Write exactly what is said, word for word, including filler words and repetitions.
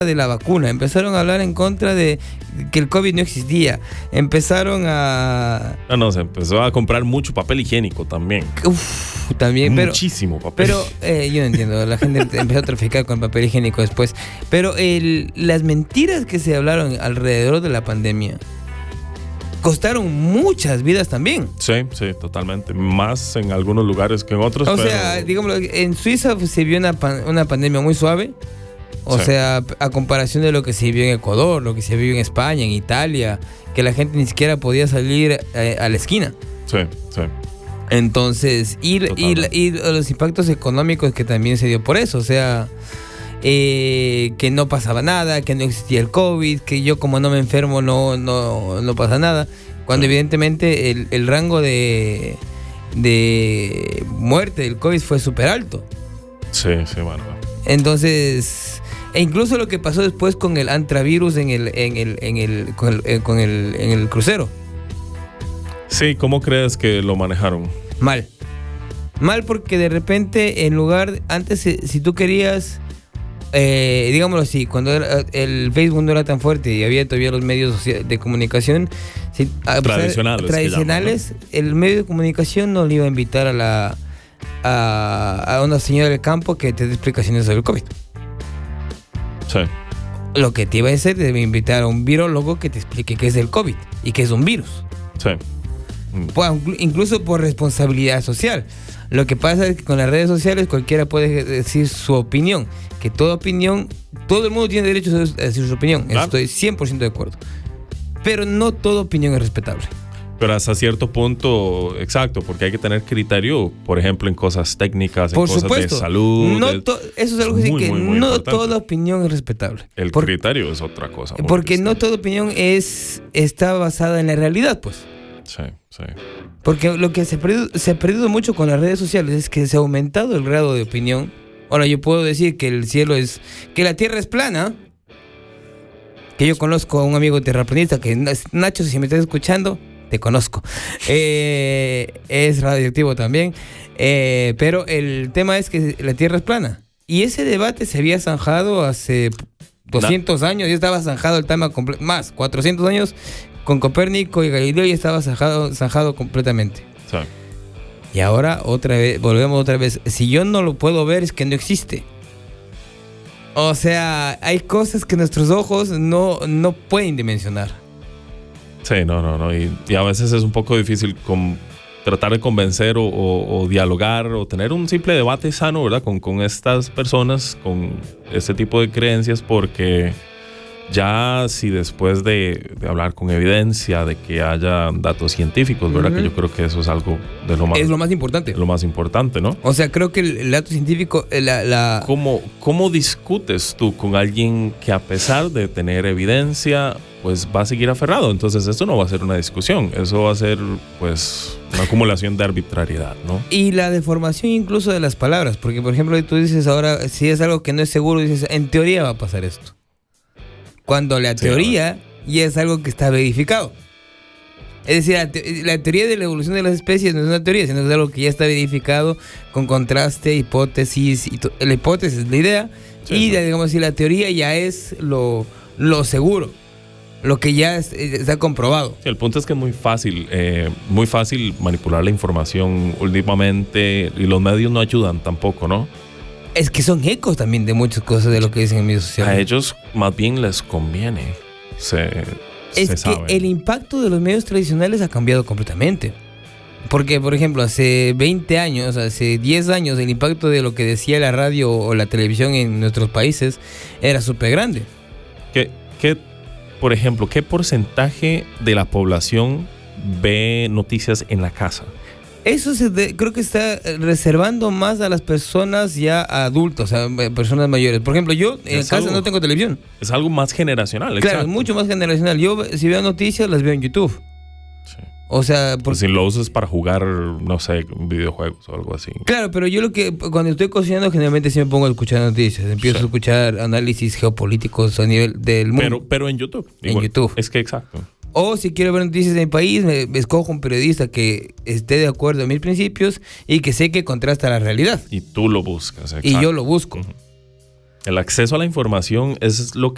de la vacuna, empezaron a hablar en contra de que el COVID no existía, empezaron a... No, no, se empezó a comprar mucho papel higiénico también. Uf, también, pero... Muchísimo papel. Pero eh, yo no entiendo, la gente empezó a traficar con papel higiénico después. Pero el, las mentiras que se hablaron alrededor de la pandemia costaron muchas vidas también. Sí, sí, totalmente. Más en algunos lugares que en otros. O pero... sea, digamos, en Suiza se vio una, pan, una pandemia muy suave. O sí. sea, a comparación de lo que se vio en Ecuador, lo que se vio en España, en Italia, que la gente ni siquiera podía salir eh, a la esquina. Sí, sí. Entonces, y, y, y los impactos económicos que también se dio por eso. O sea, eh, que no pasaba nada, que no existía el COVID, que yo como no me enfermo no, no, no pasa nada. Cuando sí. evidentemente el, el rango de, de muerte del COVID fue súper alto. Sí, sí, bueno. Entonces... E incluso lo que pasó después con el antravirus en el, en el, en el, con el, eh, con el, en el crucero. Sí, ¿cómo crees que lo manejaron? Mal. Mal porque de repente, en lugar, antes si tú querías, eh, digámoslo así, cuando era, el Facebook no era tan fuerte y había todavía los medios de comunicación si, tradicionales, tradicionales llaman, ¿no? El medio de comunicación no le iba a invitar a la a, a una señora del campo que te dé explicaciones sobre el COVID. Sí. Lo que te iba a hacer debe invitar a un virólogo que te explique qué es el COVID y qué es un virus. Sí. Pues, incluso por responsabilidad social. Lo que pasa es que con las redes sociales cualquiera puede decir su opinión. Que toda opinión, todo el mundo tiene derecho a decir su opinión. Claro. Estoy cien por ciento de acuerdo. Pero no toda opinión es respetable. Pero hasta cierto punto, exacto, porque hay que tener criterio, por ejemplo, en cosas técnicas, en por cosas supuesto. de salud. No de, to, eso es algo es así muy, que muy, muy no importante. Toda opinión es respetable. El por, criterio es otra cosa. Porque no toda opinión es está basada en la realidad, pues. Sí, sí. Porque lo que se ha, perdido, se ha perdido mucho con las redes sociales es que se ha aumentado el grado de opinión. Ahora yo puedo decir que el cielo es, que la tierra es plana. Que yo conozco a un amigo terraplanista que Nacho, si me estás escuchando, te conozco. Eh, es radioactivo también. Eh, pero el tema es que la Tierra es plana. Y ese debate se había zanjado hace doscientos años. Ya estaba zanjado el tema completo. Más, cuatrocientos años con Copérnico y Galileo ya estaba zanjado, zanjado completamente. Sí. Y ahora otra vez, volvemos otra vez. Si yo no lo puedo ver es que no existe. O sea, hay cosas que nuestros ojos no, no pueden dimensionar. Sí, no, no, no. Y, y a veces es un poco difícil con, tratar de convencer o, o, o dialogar o tener un simple debate sano, ¿verdad? Con, con estas personas, con este tipo de creencias, porque ya si después de, de hablar con evidencia, de que haya datos científicos, ¿verdad? Uh-huh. Que yo creo que eso es algo de lo más... Es lo más importante. Lo más importante, ¿no? O sea, creo que el, el dato científico... La, la... ¿Cómo, ¿Cómo discutes tú con alguien que a pesar de tener evidencia, pues va a seguir aferrado? Entonces esto no va a ser una discusión, eso va a ser pues una acumulación de arbitrariedad, ¿no? Y la deformación incluso de las palabras, porque por ejemplo tú dices ahora, si es algo que no es seguro, dices, en teoría va a pasar esto. Cuando la sí, teoría ya es algo que está verificado. Es decir, la, te- la teoría de la evolución de las especies no es una teoría, sino es algo que ya está verificado con contraste, hipótesis, y to- la hipótesis es la idea, sí, y la, digamos así, la teoría ya es lo, lo seguro, lo que ya es, está comprobado. Sí, el punto es que es muy fácil, eh, muy fácil manipular la información últimamente, y los medios no ayudan tampoco, ¿no? Es que son ecos también de muchas cosas de lo que dicen en medios sociales. A ellos más bien les conviene. Se, es se que sabe. El impacto de los medios tradicionales ha cambiado completamente. Porque, por ejemplo, hace veinte años, hace diez años, el impacto de lo que decía la radio o la televisión en nuestros países era súper grande. ¿Qué, qué, por ejemplo, qué porcentaje de la población ve noticias en la casa? Eso se de, creo que está reservando más a las personas ya adultas, a personas mayores. Por ejemplo, yo en es casa algo, no tengo televisión. Es algo más generacional, claro, exacto. Es mucho más generacional. Yo si veo noticias las veo en YouTube. Sí. O sea, porque... pues si lo usas para jugar, no sé, videojuegos o algo así. Claro, pero yo lo que cuando estoy cocinando generalmente sí me pongo a escuchar noticias. Empiezo sí. a escuchar análisis geopolíticos a nivel del mundo. Pero, pero en YouTube. En igual. YouTube. Es que exacto. O si quiero ver noticias de mi país, me, me escojo un periodista que esté de acuerdo a mis principios y que sé que contrasta la realidad. Y tú lo buscas. Exacto. Y yo lo busco. Uh-huh. El acceso a la información es lo que